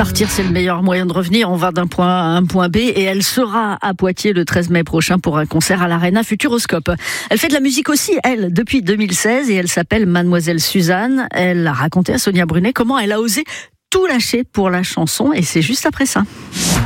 Partir, c'est le meilleur moyen de revenir. On va d'un point A à un point B et elle sera à Poitiers le 13 mai prochain pour un concert à l'Arena Futuroscope. Elle fait de la musique aussi, elle, depuis 2016 et elle s'appelle Mademoiselle Suzanne. Elle a raconté à Sonia Brunet comment elle a osé tout lâcher pour la chanson et c'est juste après ça.